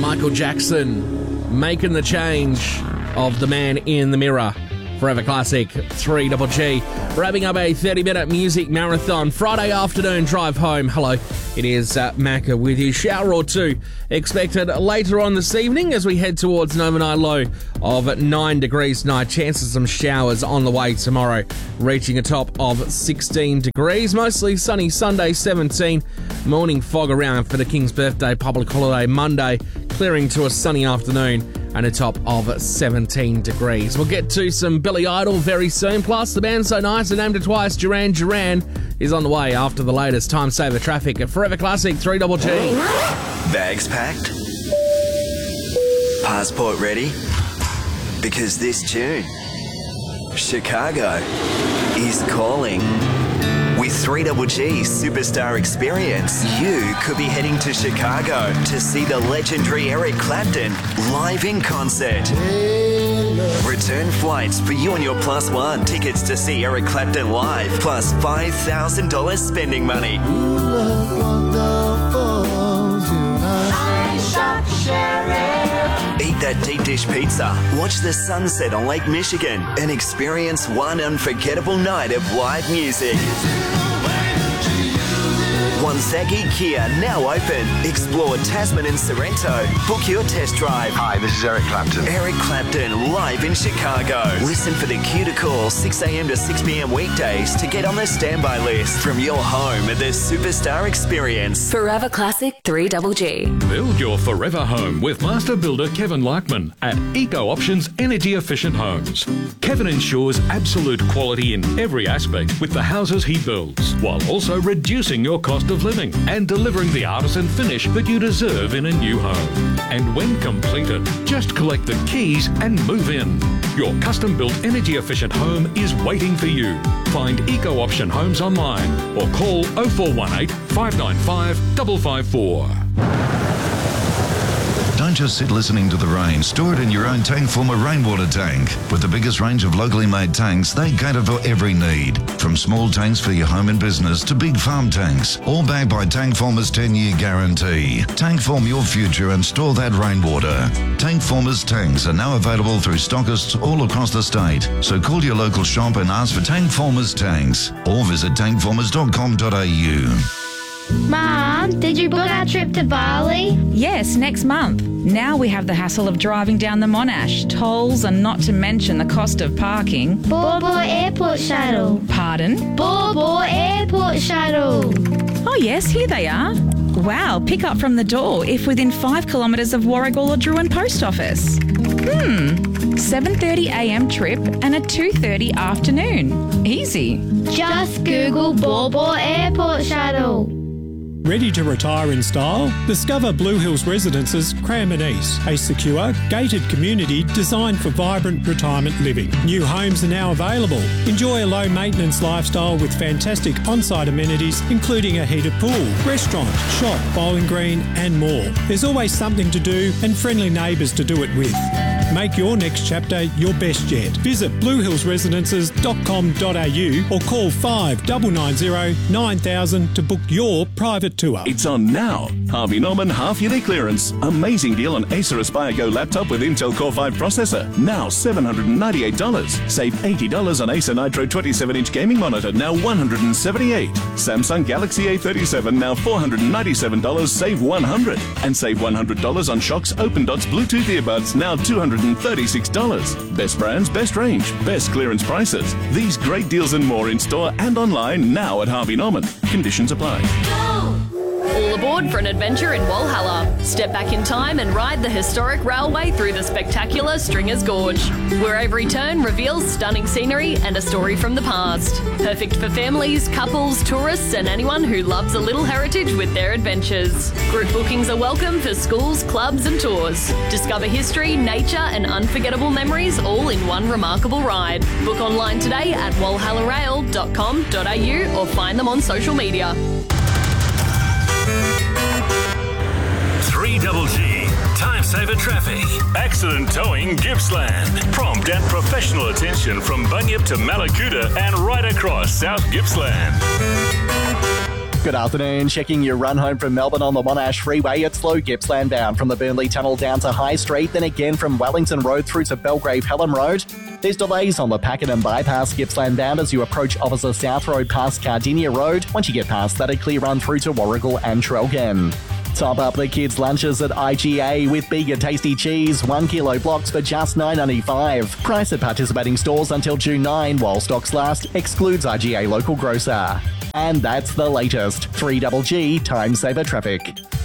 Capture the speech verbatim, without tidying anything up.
Michael Jackson making the change of The Man in the Mirror. Forever Classic, three Double G. Wrapping up a thirty-minute music marathon. Friday afternoon drive home. Hello, it is uh, Macca with you. Shower or two expected later on this evening as we head towards an overnight low of nine degrees tonight. Chances of some showers on the way tomorrow, reaching a top of sixteen degrees. Mostly sunny Sunday, seventeen. Morning fog around for the King's birthday public holiday Monday, clearing to a sunny afternoon and a top of seventeen degrees. We'll get to some Billy Idol very soon. Plus, the band So Nice and named it twice, Duran Duran, is on the way after the latest Time Saver Traffic at Forever Classic, three Double G. Bags packed? Passport ready? Because this June, Chicago is calling. With three Double G's Superstar Experience, you could be heading to Chicago to see the legendary Eric Clapton live in concert. Return flights for you and your plus one. Tickets to see Eric Clapton live, plus five thousand dollars spending money. Eat that deep dish pizza, watch the sunset on Lake Michigan, and experience one unforgettable night of live music. Wonthaggi Kia now open. Explore Tasman and Sorrento. Book your test drive. Hi, this is Eric Clapton. Eric Clapton live in Chicago. Listen for the cue to call six a.m. to six p.m. weekdays to get on the standby list from your home at the Superstar Experience. Forever Classic three Double G. Build your forever home with master builder Kevin Larkman at Eco Options Energy Efficient Homes. Kevin ensures absolute quality in every aspect with the houses he builds, while also reducing your cost of living and delivering the artisan finish that you deserve in a new home. And when completed, just collect the keys and move in. Your custom-built energy-efficient home is waiting for you. Find Eco Option Homes online or call oh four one eight, five nine five, five five four. Don't just sit listening to the rain. Store it in your own Tankformer rainwater tank. With the biggest range of locally made tanks, they cater for every need. From small tanks for your home and business to big farm tanks, all backed by Tankformer's ten-year guarantee. Tankform your future and store that rainwater. Tankformer's tanks are now available through stockists all across the state. So call your local shop and ask for Tankformer's tanks or visit tankformers dot com dot a u. Mom, did you book our trip to Bali? Yes, next month. Now we have the hassle of driving down the Monash, tolls, and not to mention the cost of parking. Baw Baw Airport Shuttle. Pardon? Baw Baw Airport Shuttle. Oh yes, here they are. Wow, pick up from the door if within five kilometres of Warragul or Druin Post Office. Hmm, seven thirty a m trip and a two thirty afternoon. Easy. Just Google Baw Baw Airport Shuttle. Ready to retire in style? Discover Blue Hills Residences, Cranbourne East, a secure, gated community designed for vibrant retirement living. New homes are now available. Enjoy a low-maintenance lifestyle with fantastic on-site amenities, including a heated pool, restaurant, shop, bowling green, and more. There's always something to do and friendly neighbours to do it with. Make your next chapter your best yet. Visit blue hills residences dot com dot a u or call five nine nine zero nine thousand to book your private tour. It's on now. Harvey Norman half-yearly clearance. Amazing deal on Acer Aspire Go laptop with Intel Core five processor. Now seven hundred ninety-eight dollars. Save eighty dollars on Acer Nitro twenty-seven inch gaming monitor. Now one hundred seventy-eight dollars. Samsung Galaxy A thirty-seven. Now four hundred ninety-seven dollars. Save one hundred dollars. And save one hundred dollars on Shock's Open Dots Bluetooth earbuds. Now two hundred thirty-six dollars. Best brands, best range, best clearance prices. These great deals and more in store and online now at Harvey Norman. Conditions apply. All aboard for an adventure in Walhalla. Step back in time and ride the historic railway through the spectacular Stringers Gorge, where every turn reveals stunning scenery and a story from the past. Perfect for families, couples, tourists, and anyone who loves a little heritage with their adventures. Group bookings are welcome for schools, clubs, and tours. Discover history, nature, and unforgettable memories all in one remarkable ride. Book online today at walhalla rail dot com dot a u or find them on social media. three Double G, Time Saver Traffic, Accident Towing Gippsland. Prompt and professional attention from Bunyip to Malakuta and right across South Gippsland. Good afternoon. Checking your run home from Melbourne on the Monash Freeway. It's slow Gippsland bound from the Burnley Tunnel down to High Street, then again from Wellington Road through to Belgrave Pelham Road. There's delays on the Pakenham Bypass Gippsland bound as you approach Officer South Road past Cardinia Road. Once you get past that, a clear run through to Warragul and Trelgan. Top up the kids' lunches at I G A with Bega Tasty Cheese, one kilo blocks for just nine dollars ninety-five. Price at participating stores until June ninth while stocks last. Excludes I G A local grocer. And that's the latest. three G G Time Saver Traffic.